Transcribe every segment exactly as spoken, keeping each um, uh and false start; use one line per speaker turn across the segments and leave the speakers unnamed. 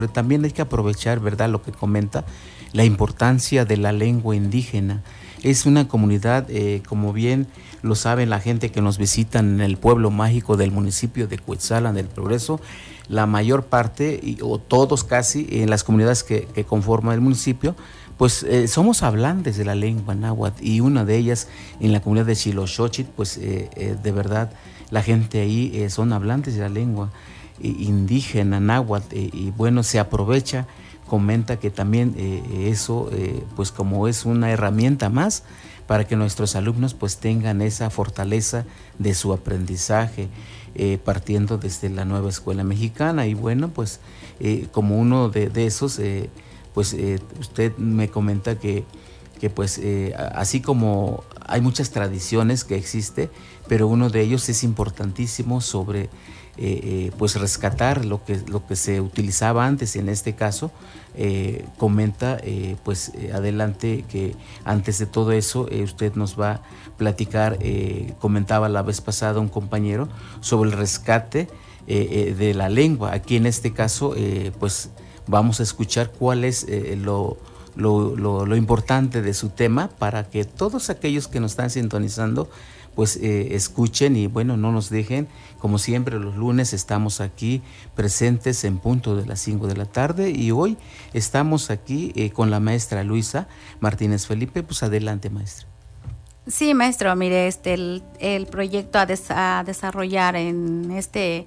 Pero también hay que aprovechar, ¿verdad?, lo que comenta, la importancia de la lengua indígena. Es una comunidad, eh, como bien lo saben la gente que nos visitan en el pueblo mágico del municipio de Cuetzalan del Progreso, la mayor parte, y, o todos casi, en las comunidades que, que conforman el municipio, pues eh, somos hablantes de la lengua náhuatl, y una de ellas en la comunidad de Xiloxochitl, pues eh, eh, de verdad la gente ahí eh, son hablantes de la lengua indígena náhuatl, eh, y bueno, se aprovecha, comenta que también eh, eso eh, pues como es una herramienta más para que nuestros alumnos pues tengan esa fortaleza de su aprendizaje, eh, partiendo desde la nueva escuela mexicana. Y bueno, pues eh, como uno de, de esos, eh, pues eh, usted me comenta que, que pues eh, así como hay muchas tradiciones que existe, pero uno de ellos es importantísimo sobre Eh, eh, pues rescatar lo que, lo que se utilizaba antes. En este caso eh, comenta eh, pues eh, adelante que antes de todo eso eh, usted nos va a platicar, eh, comentaba la vez pasada un compañero sobre el rescate eh, eh, de la lengua. Aquí en este caso eh, pues vamos a escuchar cuál es eh, lo Lo, lo, lo importante de su tema, para que todos aquellos que nos están sintonizando pues eh, escuchen y bueno, no nos dejen. Como siempre, los lunes estamos aquí presentes en punto de las cinco de la tarde, y hoy estamos aquí eh, con la maestra Luisa Martínez Felipe. Pues adelante, maestra.
Sí, maestro, mire, este el, el proyecto a, des, a desarrollar en este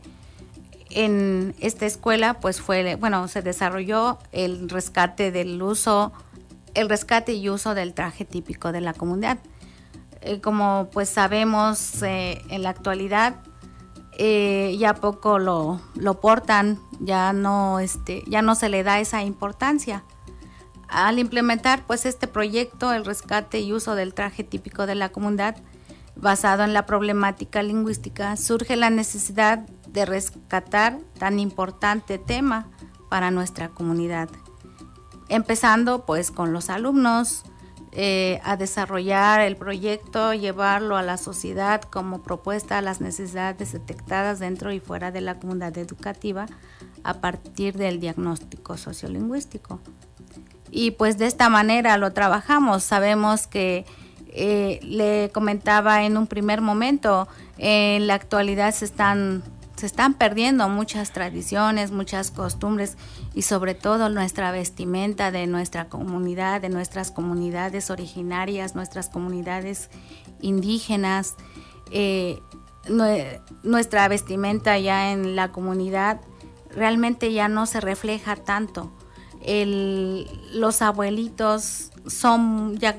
en esta escuela pues fue, bueno, se desarrolló el rescate del uso, el rescate y uso del traje típico de la comunidad. Eh, como pues sabemos, eh, en la actualidad eh, ya poco lo, lo portan, ya no, este, ya no se le da esa importancia. Al implementar pues este proyecto, el rescate y uso del traje típico de la comunidad, basado en la problemática lingüística, surge la necesidad de rescatar tan importante tema para nuestra comunidad. Empezando pues con los alumnos, eh, a desarrollar el proyecto, llevarlo a la sociedad como propuesta a las necesidades detectadas dentro y fuera de la comunidad educativa a partir del diagnóstico sociolingüístico. Y pues de esta manera lo trabajamos. Sabemos que eh, le comentaba en un primer momento, en la actualidad se están, se están perdiendo muchas tradiciones, muchas costumbres, y sobre todo nuestra vestimenta de nuestra comunidad, de nuestras comunidades originarias, nuestras comunidades indígenas. Eh, nuestra vestimenta ya en la comunidad realmente ya no se refleja tanto. El, los abuelitos son ya,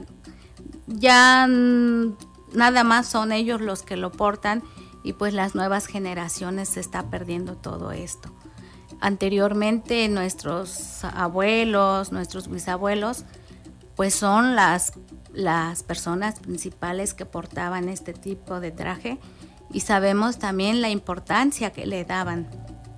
ya nada más son ellos los que lo portan, y pues las nuevas generaciones se está perdiendo todo esto. Anteriormente nuestros abuelos, nuestros bisabuelos, pues son las, las personas principales que portaban este tipo de traje, y sabemos también la importancia que le daban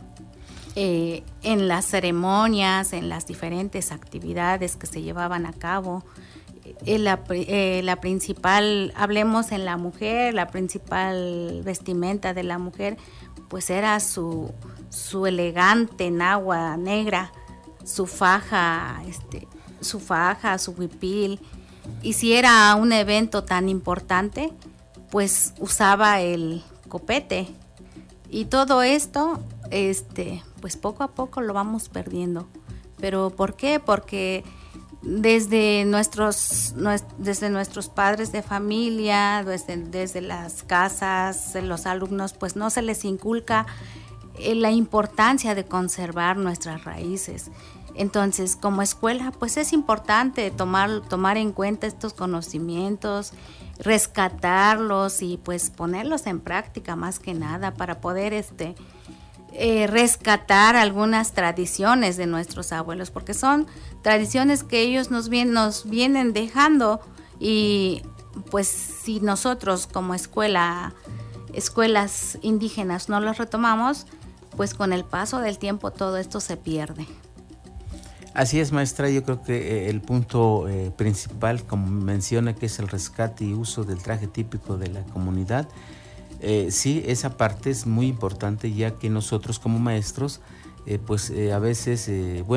Eh, en las ceremonias, en las diferentes actividades que se llevaban a cabo. Eh, la, eh, la principal, hablemos en la mujer, la principal vestimenta de la mujer, pues era su, su elegante nagua negra, su faja, este, su faja, su huipil. Y si era un evento tan importante, pues usaba el copete. Y todo esto, este, pues poco a poco lo vamos perdiendo. ¿Pero por qué? Porque desde nuestros, desde nuestros padres de familia, desde, desde las casas, los alumnos, pues no se les inculca la importancia de conservar nuestras raíces. Entonces, como escuela, pues es importante tomar, tomar en cuenta estos conocimientos, rescatarlos y pues ponerlos en práctica más que nada, para poder este eh, rescatar algunas tradiciones de nuestros abuelos, porque son tradiciones que ellos nos, bien, nos vienen dejando, y pues si nosotros como escuela, escuelas indígenas no los retomamos, pues con el paso del tiempo todo esto se pierde.
Así es, maestra. Yo creo que eh, el punto eh, principal, como menciona, que es el rescate y uso del traje típico de la comunidad, eh, sí, esa parte es muy importante, ya que nosotros como maestros eh, pues eh, a veces, eh, bueno,